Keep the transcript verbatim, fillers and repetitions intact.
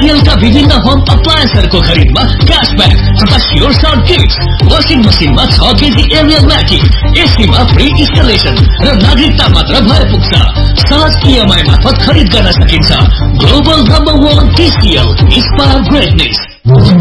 TCL का विभिन्न home अप्लायन्सहरूको खरिदमा क्याशब्याक तथा स्योर सर्ट गिफ्ट। वाशिङ मसिनमा छ KG Ariel matting, एसीमा free installation र नागरिकता मात्र भए पुग्छ। सहज इएमआई मार्फत खरिद गर्न सकिन्छ। Global number one TCL, inspire greatness.